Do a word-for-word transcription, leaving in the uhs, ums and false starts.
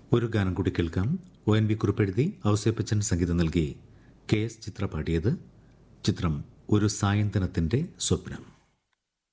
ഒരു ഗാനം കൂടി കേൾക്കാം. ഒ എൻ വി കുറിപ്പെഴുതി ഔസേപ്പച്ചൻ സംഗീതം നൽകി കെ എസ് ചിത്ര പാടിയത്. ചിത്രം ഒരു സായന്തനത്തിന്റെ സ്വപ്നം.